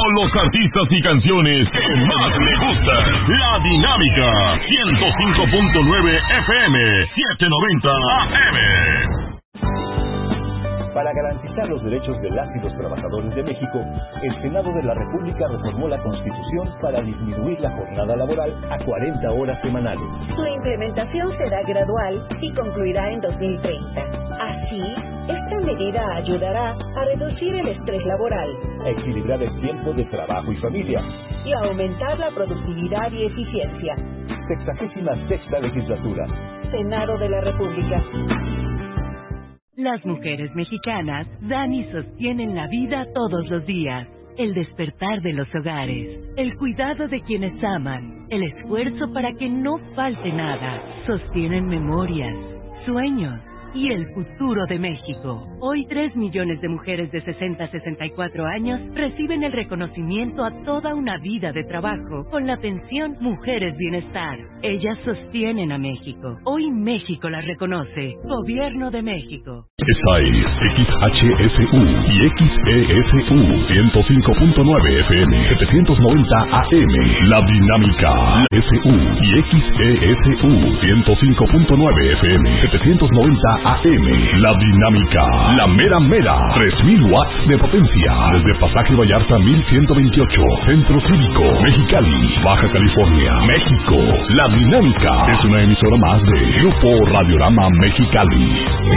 con los artistas y canciones que más le gustan. La Dinámica, 105.9 FM, 790 AM. Para garantizar los derechos de las y los trabajadores de México, el Senado de la República reformó la Constitución para disminuir la jornada laboral a 40 horas semanales. Su implementación será gradual y concluirá en 2030. Así, esta medida ayudará a reducir el estrés laboral, a equilibrar el tiempo de trabajo y familia y a aumentar la productividad y eficiencia. 66ª legislatura. Senado de la República. Las mujeres mexicanas dan y sostienen la vida todos los días. El despertar de los hogares, el cuidado de quienes aman, el esfuerzo para que no falte nada. Sostienen memorias, sueños y el futuro de México. Hoy 3 millones de mujeres de 60 a 64 años reciben el reconocimiento a toda una vida de trabajo con la pensión Mujeres Bienestar. Ellas sostienen a México. Hoy México las reconoce. Gobierno de México. Esta es XHSU y XESU 105.9 FM 790 AM. La Dinámica SU y XESU 105.9 FM 790 AM. La Dinámica, la mera mera, 3000 watts de potencia. Desde Pasaje Vallarta 1128, Centro Cívico, Mexicali, Baja California, México. La Dinámica es una emisora más de Grupo Radiorama Mexicali.